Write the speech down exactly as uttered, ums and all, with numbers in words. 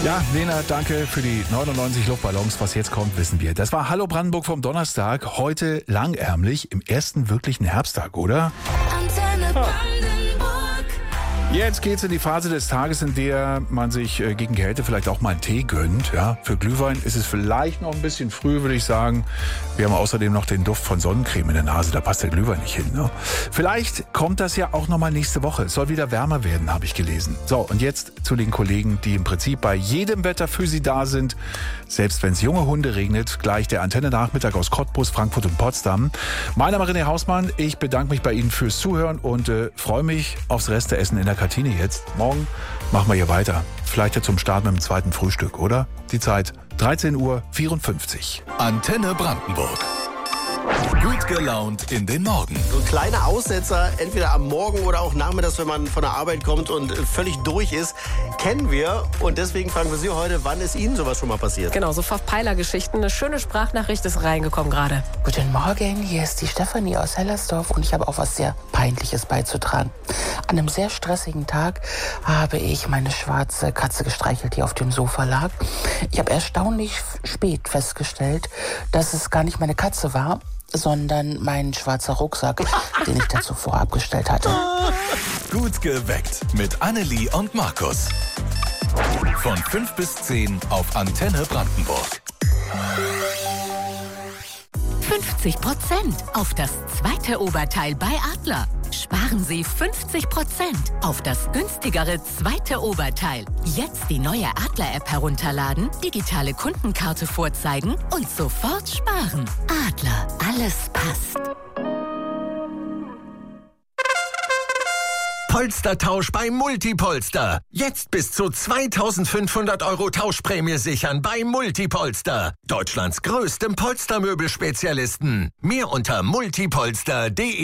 Ja, Lena, danke für die neunundneunzig Luftballons. Was jetzt kommt, wissen wir. Das war Hallo Brandenburg vom Donnerstag. Heute langärmlich im ersten wirklichen Herbsttag, oder? Antenne Brandenburg. Jetzt geht's in die Phase des Tages, in der man sich äh, gegen Kälte vielleicht auch mal einen Tee gönnt. Ja, für Glühwein ist es vielleicht noch ein bisschen früh, würde ich sagen. Wir haben außerdem noch den Duft von Sonnencreme in der Nase. Da passt der Glühwein nicht hin. Ne? Vielleicht kommt das ja auch noch mal nächste Woche. Es soll wieder wärmer werden, habe ich gelesen. So, und jetzt zu den Kollegen, die im Prinzip bei jedem Wetter für Sie da sind. Selbst wenn es junge Hunde regnet, gleich der Antenne-Nachmittag aus Cottbus, Frankfurt und Potsdam. Mein Name ist René Hausmann. Ich bedanke mich bei Ihnen fürs Zuhören und äh, freue mich aufs Resteessen in der Kantine jetzt. Morgen machen wir hier weiter. Vielleicht ja zum Start mit dem zweiten Frühstück, oder? Die Zeit dreizehn Uhr vierundfünfzig. Antenne Brandenburg. Gut gelaunt in den Morgen. So kleine Aussetzer, entweder am Morgen oder auch nachmittags, wenn man von der Arbeit kommt und völlig durch ist, kennen wir. Und deswegen fragen wir Sie heute, wann ist Ihnen sowas schon mal passiert? Genau, so Verpeiler-Geschichten. Eine schöne Sprachnachricht ist reingekommen gerade. Guten Morgen, hier ist die Stefanie aus Hellersdorf und ich habe auch was sehr Peinliches beizutragen. An einem sehr stressigen Tag habe ich meine schwarze Katze gestreichelt, die auf dem Sofa lag. Ich habe erstaunlich spät festgestellt, dass es gar nicht meine Katze war, sondern mein schwarzer Rucksack, den ich dazu vorher abgestellt hatte. Gut geweckt mit Annelie und Markus. Von fünf bis zehn auf Antenne Brandenburg. fünfzig Prozent auf das zweite Oberteil bei Adler. Sparen Sie fünfzig Prozent auf das günstigere zweite Oberteil. Jetzt die neue Adler-App herunterladen, digitale Kundenkarte vorzeigen und sofort sparen. Adler, alles passt. Polstertausch bei Multipolster. Jetzt bis zu zweitausendfünfhundert Euro Tauschprämie sichern bei Multipolster. Deutschlands größtem Polstermöbelspezialisten. Mehr unter multipolster punkt de.